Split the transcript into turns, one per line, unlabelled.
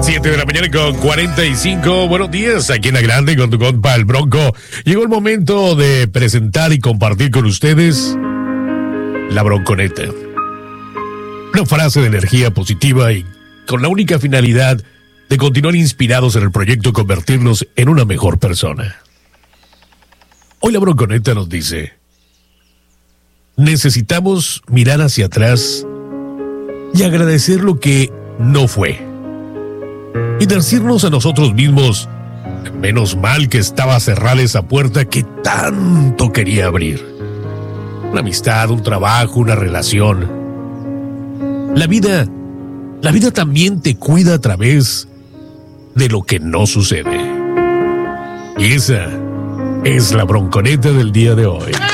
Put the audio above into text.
7 de la mañana con 45. Buenos días, aquí en La Grande con tu compa el Bronco. Llegó el momento de presentar y compartir con ustedes la Bronconeta. Una frase de energía positiva y con la única finalidad de continuar inspirados en el proyecto y convertirnos en una mejor persona. Hoy la Bronconeta nos dice: necesitamos mirar hacia atrás y agradecer lo que no fue. Y decirnos a nosotros mismos: menos mal que estaba cerrada esa puerta que tanto quería abrir. Una amistad, un trabajo, una relación. La vida también te cuida a través de lo que no sucede. Y esa es la Bronconeta del día de hoy.